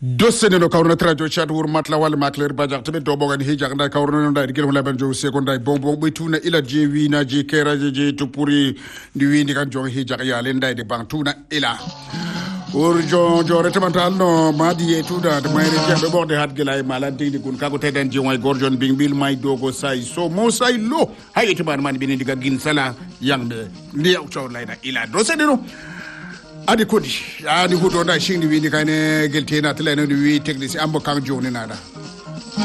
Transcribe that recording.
Dossene no kawrona trajo chat wur matla wal makler bajak tebe do bogan hijak nda kawrona nda digel wala ban jo sekonda bonbon betuna ila je wina je kera je to puri di windi kan jo hijak ya len nda de bantuna ila urjo jo retamantal no madi etuda de mayre jembe borde hat gelay malante di kun kago teden je way gorjon bing bil may dogo say so mo say lo hayeti ban man bini diga gin sala yangbe liyaw chaw layda ila dossene no adi kodi adi hudo nda shingni wini kane geltena tele no wi technicien ambo kan joni nada